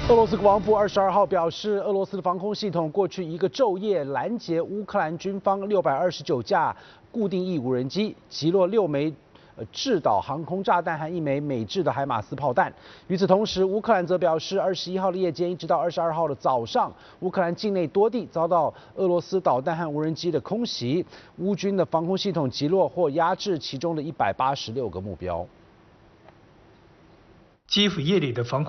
俄罗斯国防部22号表示，俄罗斯的防空系统过去一个昼夜拦截乌克兰军方629架固定翼无人机，击落6枚制导航空炸弹和1枚美制的海马斯炮弹。与此同时，乌克兰则表示，21号的夜间一直到22号的早上，乌克兰境内多地遭到俄罗斯导弹和无人机的空袭，乌军的防空系统击落或压制其中的186个目标。 基辅夜里的防空